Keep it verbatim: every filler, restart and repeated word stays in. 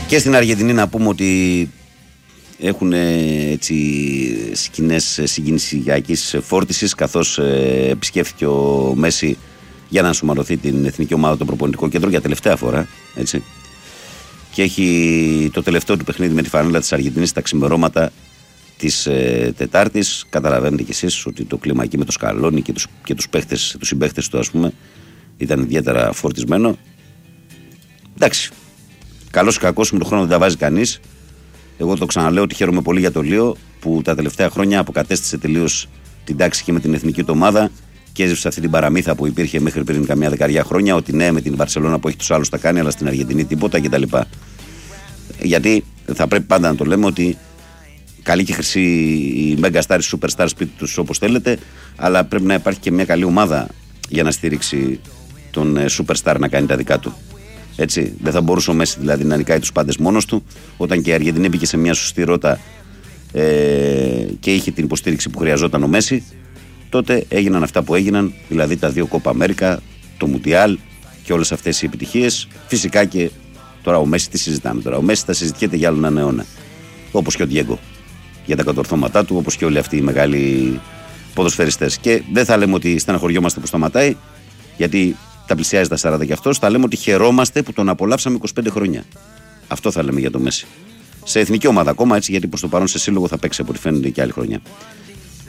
Και στην Αργεντινή να πούμε ότι έχουν έτσι σκηνές συγκινησιακής φόρτισης, καθώς ε, επισκέφθηκε ο Μέση για να ενσωματωθεί την εθνική ομάδα, το προπονητικό κέντρο, για τελευταία φορά. Έτσι. Και έχει το τελευταίο του παιχνίδι με τη φανέλα της Αργεντινής στα ξημερώματα της ε, Τετάρτης. Καταλαβαίνετε κι εσείς ότι το κλίμα εκεί με το Σκαλόνι και τους, και τους, παίχτες, τους συμπαίχτες του, ας πούμε, ήταν ιδιαίτερα φορτισμένο. Εντάξει. Καλός ή κακός, με τον χρόνο δεν τα βάζει κανείς. Εγώ το ξαναλέω ότι χαίρομαι πολύ για το Λίο που τα τελευταία χρόνια αποκατέστησε τελείως την τάξη και με την εθνική του ομάδα και έζησε αυτή την παραμύθα που υπήρχε μέχρι πριν καμιά δεκαετία χρόνια, ότι ναι, με την Βαρσελόνα που έχει τους άλλους τα κάνει, αλλά στην Αργεντινή τίποτα κτλ. Γιατί θα πρέπει πάντα να το λέμε ότι καλή και χρυσή η Mega Stars, Super Stars, σπίτι τους όπως θέλετε, αλλά πρέπει να υπάρχει και μια καλή ομάδα για να στηρίξει τον Superstar να κάνει τα δικά του. Έτσι, δεν θα μπορούσε ο Μέση δηλαδή να νικάει τους πάντες μόνος του, όταν και η Αργεντινή μπήκε σε μια σωστή ρότα ε, και είχε την υποστήριξη που χρειαζόταν ο Μέση. Τότε έγιναν αυτά που έγιναν, δηλαδή τα δύο Κόπα Αμέρικα, το Μουντιάλ και όλες αυτές οι επιτυχίες. Φυσικά και τώρα ο Μέση τι συζητάμε τώρα. Ο Μέση θα συζητιέται για άλλο έναν αιώνα. Όπως και ο Διέγκο για τα κατορθώματά του, όπως και όλοι αυτοί οι μεγάλοι ποδοσφαιριστές. Και δεν θα λέμε ότι στεναχωριόμαστε που σταματάει, γιατί τα πλησιάζει τα σαράντα κι αυτός. Θα λέμε ότι χαιρόμαστε που τον απολαύσαμε είκοσι πέντε χρόνια. Αυτό θα λέμε για το Μέση. Σε εθνική ομάδα ακόμα, έτσι, γιατί προς το παρόν σε σύλλογο θα παίξει από ό,τι φαίνεται και άλλη χρονιά.